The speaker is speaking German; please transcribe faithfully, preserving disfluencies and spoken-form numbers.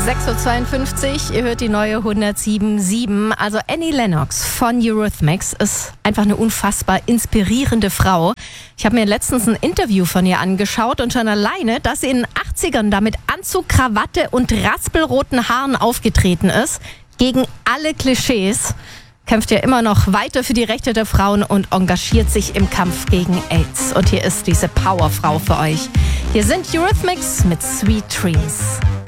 sechs Uhr zweiundfünfzig, ihr hört die neue hundertsieben Komma sieben. Also Annie Lennox von Eurythmics ist einfach eine unfassbar inspirierende Frau. Ich habe mir letztens ein Interview von ihr angeschaut und schon alleine, dass sie in den achtzigern da mit Anzug, Krawatte und raspelroten Haaren aufgetreten ist, gegen alle Klischees, kämpft ja immer noch weiter für die Rechte der Frauen und engagiert sich im Kampf gegen AIDS. Und hier ist diese Powerfrau für euch. Hier sind Eurythmics mit Sweet Dreams.